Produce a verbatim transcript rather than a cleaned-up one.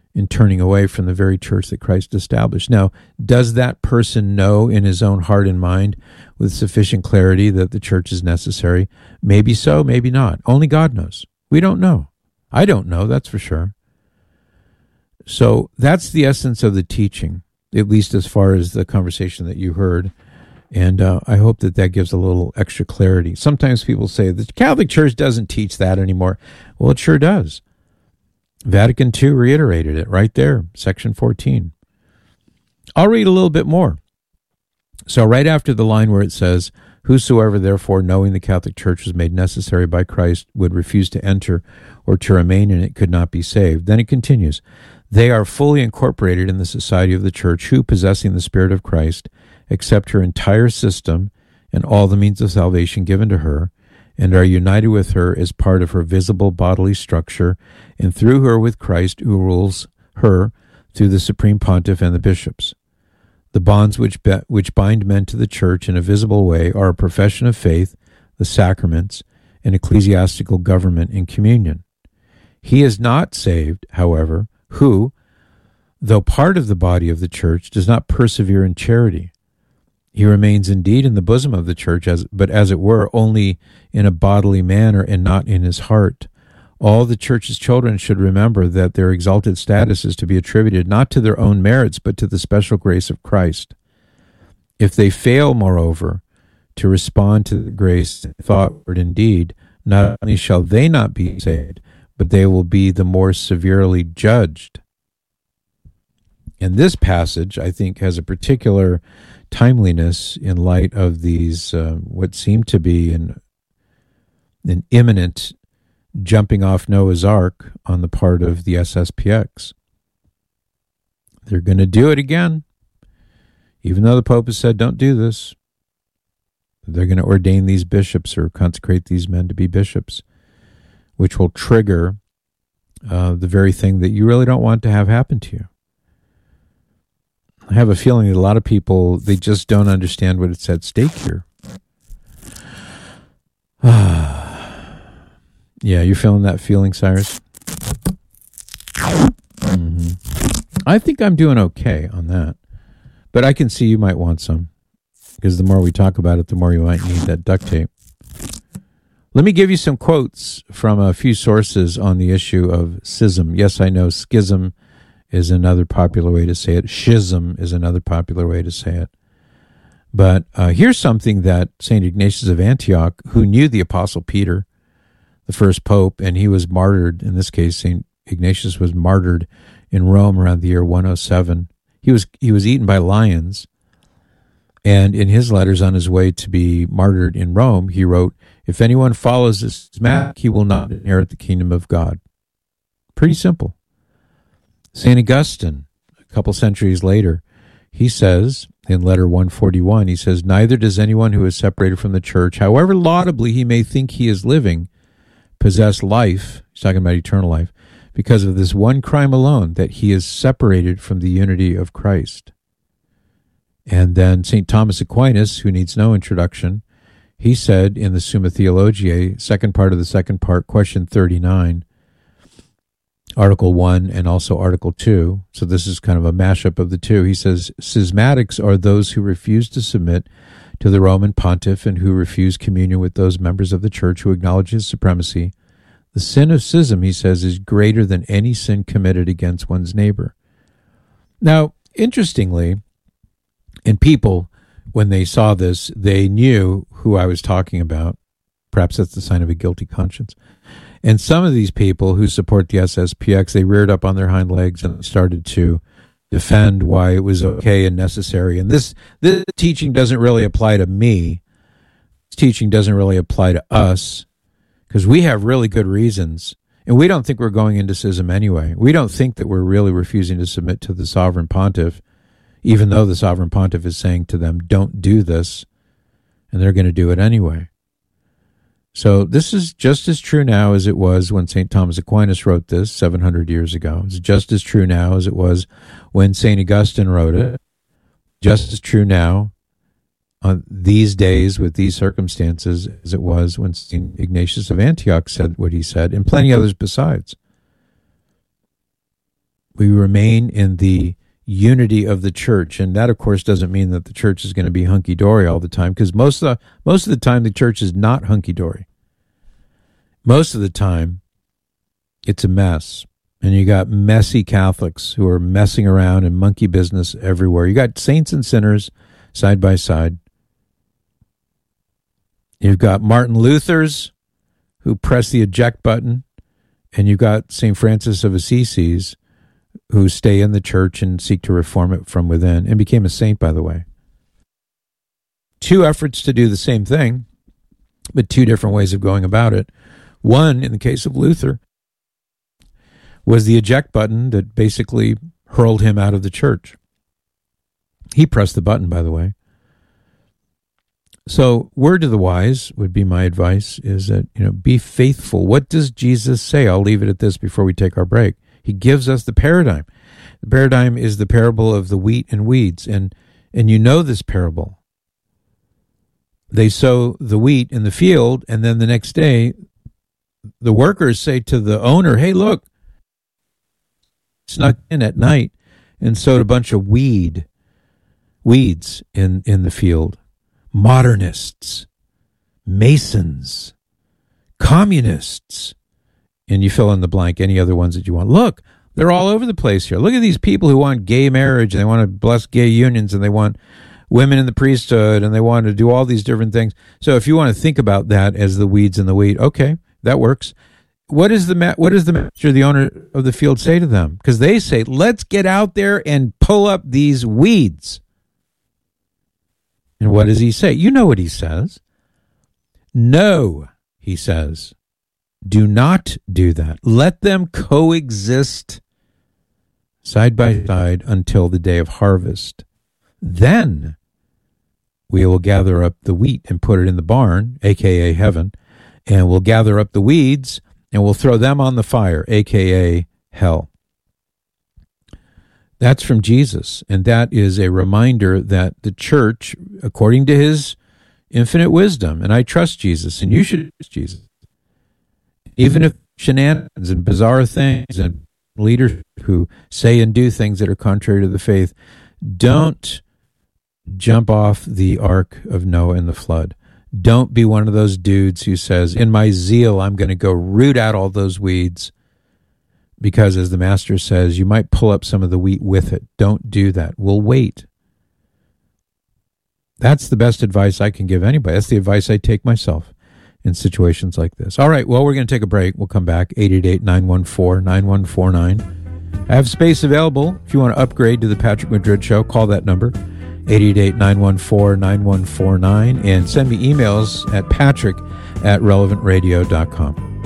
in turning away from the very church that Christ established. Now, does that person know in his own heart and mind with sufficient clarity that the church is necessary? Maybe so, maybe not. Only God knows. We don't know. I don't know, that's for sure. So that's the essence of the teaching, at least as far as the conversation that you heard. And uh, I hope that that gives a little extra clarity. Sometimes people say the Catholic Church doesn't teach that anymore. Well, it sure does. Vatican two reiterated it right there, section fourteen. I'll read a little bit more. So right after the line where it says, whosoever therefore, knowing the Catholic Church was made necessary by Christ, would refuse to enter or to remain in it, could not be saved. Then it continues, they are fully incorporated in the society of the Church, who, possessing the Spirit of Christ, accept her entire system and all the means of salvation given to her, and are united with her as part of her visible bodily structure, and through her with Christ, who rules her through the Supreme Pontiff and the bishops. The bonds which be, which bind men to the Church in a visible way are a profession of faith, the sacraments, and ecclesiastical government and communion. He is not saved, however, who, though part of the body of the Church, does not persevere in charity. He remains indeed in the bosom of the Church, as, but as it were, only in a bodily manner and not in his heart. All the Church's children should remember that their exalted status is to be attributed not to their own merits, but to the special grace of Christ. If they fail, moreover, to respond to the grace in thought, word, and deed, not only shall they not be saved, but they will be the more severely judged. And this passage, I think, has a particular timeliness in light of these, uh, what seem to be an, an imminent jumping off Noah's Ark on the part of the S S P X. They're going to do it again. Even though the Pope has said, don't do this. They're going to ordain these bishops or consecrate these men to be bishops, which will trigger uh, the very thing that you really don't want to have happen to you. I have a feeling that a lot of people, they just don't understand what it's at stake here. Yeah, you're feeling that feeling, Cyrus? Mm-hmm. I think I'm doing okay on that. But I can see you might want some, because the more we talk about it, the more you might need that duct tape. Let me give you some quotes from a few sources on the issue of schism. Yes, I know schism is another popular way to say it. Schism is another popular way to say it. But uh, here's something that Saint Ignatius of Antioch, who knew the Apostle Peter, the first pope, and he was martyred. In this case, Saint Ignatius was martyred in Rome around the year one oh seven. He was he was eaten by lions, and in his letters on his way to be martyred in Rome, he wrote, if anyone follows this map, he will not inherit the kingdom of God. Pretty simple. Saint Augustine, a couple centuries later, he says, in letter one forty-one, he says, neither does anyone who is separated from the church, however laudably he may think he is living, possess life, he's talking about eternal life, because of this one crime alone, that he is separated from the unity of Christ. And then Saint Thomas Aquinas, who needs no introduction, he said in the Summa Theologiae, second part of the second part, question thirty-nine, Article one and also Article two, so this is kind of a mashup of the two. He says, schismatics are those who refuse to submit to the Roman pontiff and who refuse communion with those members of the church who acknowledge his supremacy. The sin of schism, he says, is greater than any sin committed against one's neighbor. Now, interestingly, and people, when they saw this, they knew who I was talking about. Perhaps that's the sign of a guilty conscience. And some of these people who support the S S P X, they reared up on their hind legs and started to defend why it was okay and necessary. And this, this teaching doesn't really apply to me. This teaching doesn't really apply to us, because we have really good reasons. And we don't think we're going into schism anyway. We don't think that we're really refusing to submit to the sovereign pontiff, even though the sovereign pontiff is saying to them, don't do this, and they're going to do it anyway. So this is just as true now as it was when Saint Thomas Aquinas wrote this seven hundred years ago. It's just as true now as it was when Saint Augustine wrote it. Just as true now on these days with these circumstances as it was when Saint Ignatius of Antioch said what he said, and plenty others besides. We remain in the unity of the church. And that, of course, doesn't mean that the church is going to be hunky-dory all the time, because most of the, most of the time the church is not hunky-dory. Most of the time, it's a mess. And you got messy Catholics who are messing around in monkey business everywhere. You got saints and sinners side by side. You've got Martin Luther's who press the eject button, and you've got Saint Francis of Assisi's who stay in the church and seek to reform it from within, and became a saint, by the way. Two efforts to do the same thing, but two different ways of going about it. One, in the case of Luther, was the eject button that basically hurled him out of the church. He pressed the button, by the way. So, word to the wise would be my advice, is that, you know, be faithful. What does Jesus say? I'll leave it at this before we take our break. He gives us the paradigm. The paradigm is the parable of the wheat and weeds. And, and you know this parable. They sow the wheat in the field, and then the next day, the workers say to the owner, hey, look, snuck in at night and sowed a bunch of weed, weeds in, in the field. Modernists, Masons, communists, and you fill in the blank, any other ones that you want. Look, they're all over the place here. Look at these people who want gay marriage, and they want to bless gay unions, and they want women in the priesthood, and they want to do all these different things. So if you want to think about that as the weeds and the wheat, okay, that works. What is the ma- what does the master, the owner of the field, say to them? Because they say, let's get out there and pull up these weeds. And what does he say? You know what he says. No, he says, do not do that. Let them coexist side by side until the day of harvest. Then we will gather up the wheat and put it in the barn, a k a heaven, and we'll gather up the weeds and we'll throw them on the fire, a k a hell. That's from Jesus, and that is a reminder that the church, according to his infinite wisdom, and I trust Jesus, and you should trust Jesus, even if shenanigans and bizarre things and leaders who say and do things that are contrary to the faith, don't jump off the ark of Noah in the flood. Don't be one of those dudes who says, in my zeal, I'm going to go root out all those weeds, because, as the master says, you might pull up some of the wheat with it. Don't do that. We'll wait. That's the best advice I can give anybody. That's the advice I take myself in situations like this. All right, well, we're going to take a break. We'll come back. eight eight eight, nine one four, nine one four nine. I have space available. If you want to upgrade to the Patrick Madrid Show, call that number, eight eight eight, nine one four, nine one four nine, and send me emails at patrick at relevant radio dot com.